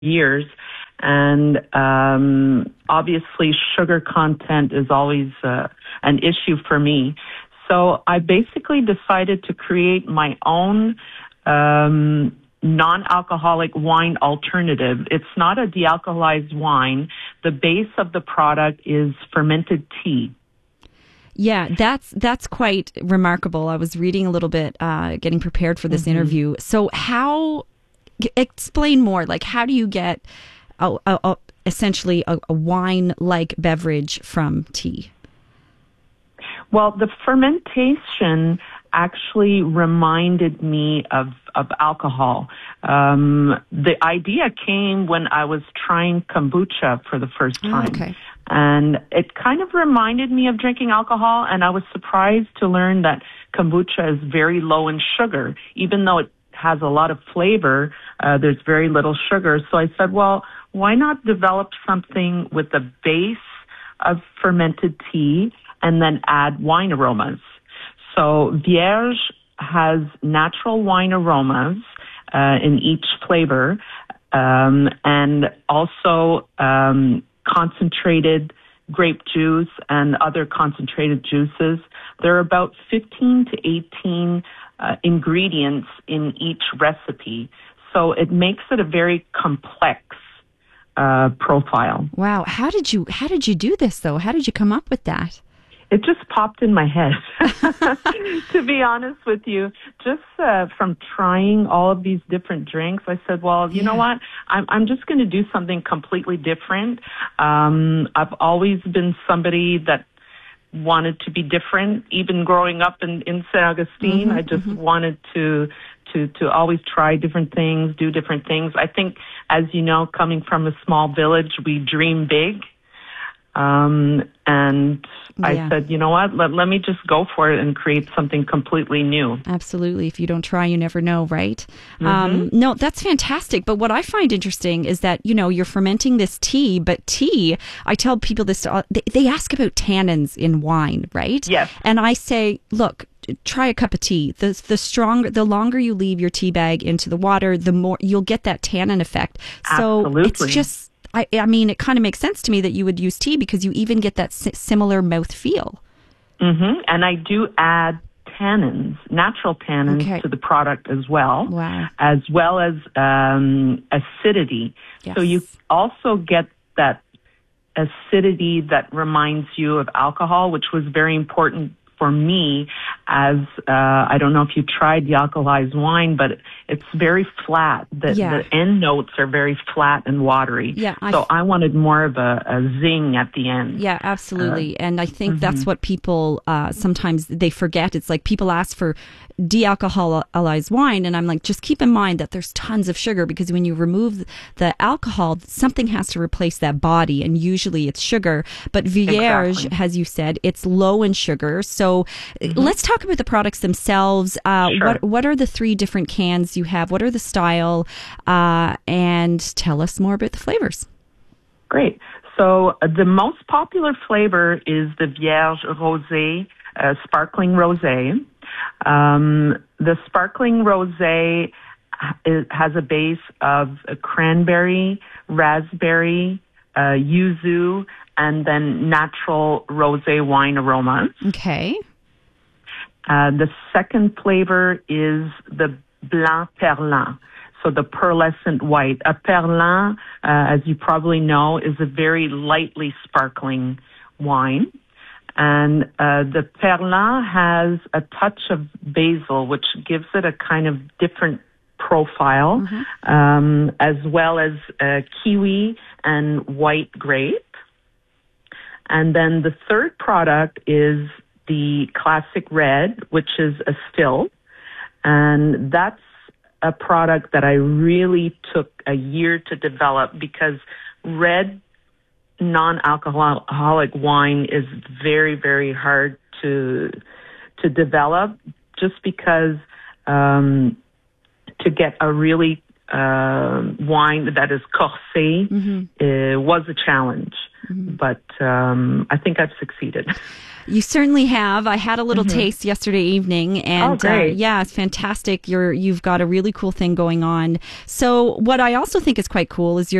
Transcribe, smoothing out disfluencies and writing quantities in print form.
years. And obviously, sugar content is always an issue for me. So I basically decided to create my own non-alcoholic wine alternative. It's not a dealcoholized wine. The base of the product is fermented tea. Yeah, that's quite remarkable. I was reading a little bit, getting prepared for this interview. So explain more, like how do you get essentially a wine-like beverage from tea? Well, the fermentation actually reminded me of alcohol. The idea came when I was trying kombucha for the first time. Okay. And it kind of reminded me of drinking alcohol, and I was surprised to learn that kombucha is very low in sugar. Even though it has a lot of flavor, there's very little sugar. So I said, well, why not develop something with the base of fermented tea and then add wine aromas? So Vierge has natural wine aromas in each flavor, and also concentrated grape juice and other concentrated juices. There are about 15 to 18 ingredients in each recipe. So it makes it a very complex profile. Wow. How did you do this though? How did you come up with that? It just popped in my head, to be honest with you. Just from trying all of these different drinks, I said, well, you know what? I'm just going to do something completely different. I've always been somebody that wanted to be different. Even growing up in St. Augustine, I just wanted to always try different things, do different things. I think, as you know, coming from a small village, we dream big. And I said, you know what, let me just go for it and create something completely new. Absolutely. If you don't try, you never know, right? No, that's fantastic. But what I find interesting is that, you know, you're fermenting this tea, but tea, I tell people this, they ask about tannins in wine, right? Yes. And I say, look, try a cup of tea. The longer you leave your tea bag into the water, the more you'll get that tannin effect. So Absolutely. it's just, I mean, it kind of makes sense to me that you would use tea because you even get that similar mouth feel. And I do add tannins, natural tannins to the product as well. Wow. As well as acidity. Yes. So you also get that acidity that reminds you of alcohol, which was very important for me, as I don't know if you tried the alcoholized wine, but it's very flat. The end notes are very flat and watery. Yeah, so I wanted more of a zing at the end. Yeah, absolutely. And I think that's what people sometimes they forget. It's like people ask for de-alcoholized wine, and I'm like, just keep in mind that there's tons of sugar, because when you remove the alcohol, something has to replace that body, and usually it's sugar. But Vierge, as you said, it's low in sugar. So let's talk about the products themselves. Sure. What are the 3 different cans you have? What are the style? And tell us more about the flavors. Great. So the most popular flavor is the Vierge Rosé, sparkling rosé. The sparkling rosé has a base of cranberry, raspberry, yuzu, and then natural rosé wine aromas. Okay. The second flavor is the Blanc Perlin, so the pearlescent white. A Perlin, as you probably know, is a very lightly sparkling wine. And the Perlin has a touch of basil, which gives it a kind of different profile, as well as kiwi and white grape. And then the third product is the classic red, which is a still. And that's a product that I really took a year to develop, because red non-alcoholic wine is very, very hard to develop, just because to get a really wine that is corsé was a challenge. But I think I've succeeded. You certainly have. I had a little taste yesterday evening, and yeah, it's fantastic. You've got a really cool thing going on. So what I also think is quite cool is